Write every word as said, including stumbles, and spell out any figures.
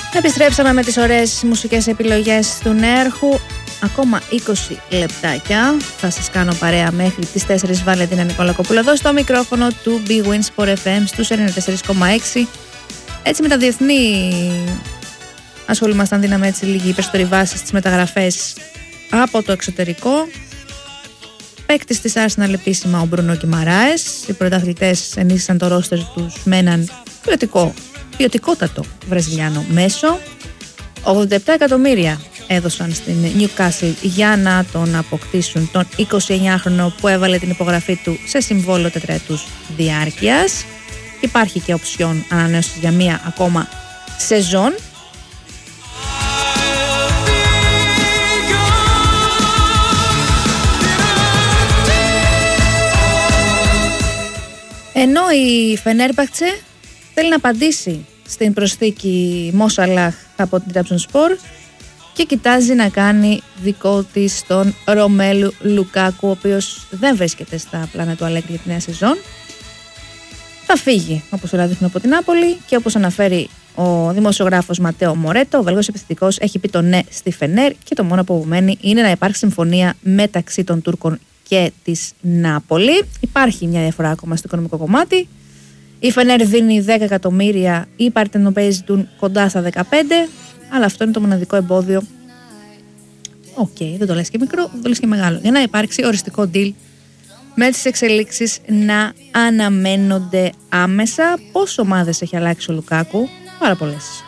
Επιστρέψαμε με τις ωραίες μουσικές επιλογές του Νέαρχου. Ακόμα είκοσι λεπτάκια θα σας κάνω παρέα μέχρι τις τέσσερις. Βαλεντίνα Νικολακοπούλου εδώ στο μικρόφωνο του Big Win Sport εφ εμ στους ενενήντα τέσσερα κόμμα έξι. Έτσι με τα διεθνή ασχολούμασταν, δίναμε έτσι λίγη περισσότερη βάση στις μεταγραφές από το εξωτερικό. Παίκτης της Arsenal επίσημα ο Μπρούνο Γκιμαράες. Οι πρωταθλητές ενίσχυσαν το ρόστερ τους με έναν ποιοτικό, ποιοτικότατο βραζιλιάνο μέσο. ογδόντα επτά εκατομμύρια έδωσαν στην Newcastle για να τον αποκτήσουν, τον εικοσιεννιάχρονο που έβαλε την υπογραφή του σε συμβόλαιο τετραετούς διάρκειας. Υπάρχει και οψιόν ανανέωσης για μία ακόμα σεζόν. Ενώ η Φενέρμπαχτσε θέλει να απαντήσει στην προσθήκη Μο Σαλάχ από την Trabzonspor και κοιτάζει να κάνει δικό της τον Ρομέλου Λουκάκου, ο οποίος δεν βρίσκεται στα πλάνα του Αλέγκρι για τη νέα σεζόν. Θα φύγει, όπως όλα δείχνουν, από την Νάπολη και όπως αναφέρει ο δημοσιογράφος Ματέο Μορέτο, ο Βέλγος επιθετικός έχει πει το ναι στη Φενέρ και το μόνο που μένει είναι να υπάρξει συμφωνία μεταξύ των Τούρκων και της Νάπολη. Υπάρχει μια διαφορά ακόμα στο οικονομικό κομμάτι. Η Φενέρ δίνει δέκα εκατομμύρια, οι Παρτενοπαίοι ζητούν κοντά στα δεκαπέντε, αλλά αυτό είναι το μοναδικό εμπόδιο. Οκ, okay, δεν το λες και μικρό, δεν το λες και μεγάλο. Για να υπάρξει οριστικό deal με τις εξελίξεις να αναμένονται άμεσα. Πόσες ομάδες έχει αλλάξει ο Λουκάκου? Πάρα πολλές.